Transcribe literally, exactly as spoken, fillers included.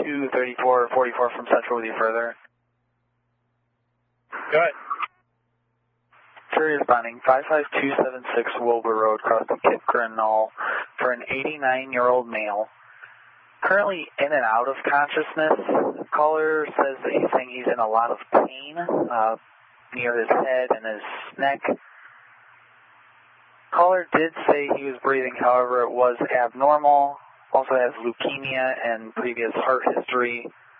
two thirty-four forty-four from Central with you further. Go ahead. Sure, responding. five five two seven six Wilbur Road, across the Kipkern Knoll, for an eighty-nine-year-old male. Currently in and out of consciousness. Caller says that he's saying he's in a lot of pain uh, near his head and his neck. Caller did say he was breathing, however, it was abnormal. Also has leukemia and previous heart history.